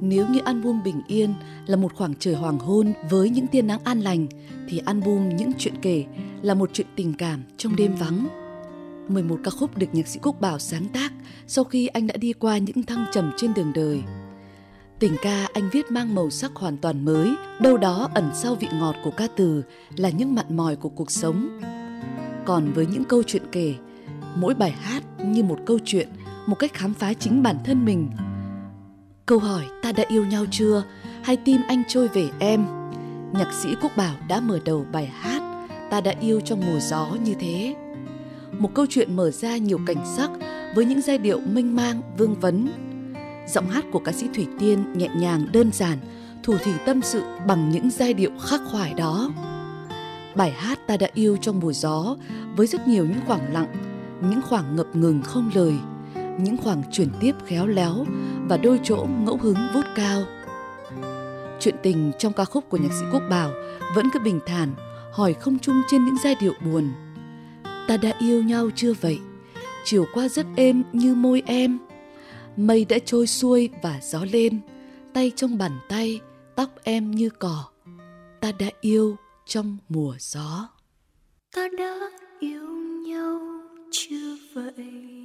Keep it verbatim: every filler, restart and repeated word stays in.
Nếu như album Bình Yên là một khoảng trời hoàng hôn với những tia nắng an lành, thì album Những Chuyện Kể là một chuyện tình cảm trong đêm vắng. mười một ca khúc được nhạc sĩ Quốc Bảo sáng tác sau khi anh đã đi qua những thăng trầm trên đường đời. Tình ca anh viết mang màu sắc hoàn toàn mới, đâu đó ẩn sau vị ngọt của ca từ là những mặn mòi của cuộc sống. Còn với những câu chuyện kể, mỗi bài hát như một câu chuyện, một cách khám phá chính bản thân mình. Câu hỏi ta đã yêu nhau chưa, hay tim anh trôi về em, nhạc sĩ Quốc Bảo đã mở đầu bài hát Ta Đã Yêu Trong Mùa Gió như thế. Một câu chuyện mở ra nhiều cảnh sắc với những giai điệu mênh mang, vương vấn. Giọng hát của ca sĩ Thủy Tiên nhẹ nhàng đơn giản, thủ thỉ tâm sự bằng những giai điệu khắc khoải đó. Bài hát Ta Đã Yêu Trong Mùa Gió với rất nhiều những khoảng lặng, những khoảng ngập ngừng không lời, những khoảng chuyển tiếp khéo léo và đôi chỗ ngẫu hứng vút cao. Chuyện tình trong ca khúc của nhạc sĩ Quốc Bảo vẫn cứ bình thản, hỏi không chung trên những giai điệu buồn. Ta đã yêu nhau chưa vậy? Chiều qua rất êm như môi em. Mây đã trôi xuôi và gió lên, tay trong bàn tay, tóc em như cỏ. Ta đã yêu trong mùa gió. Ta đã yêu nhau chưa vậy?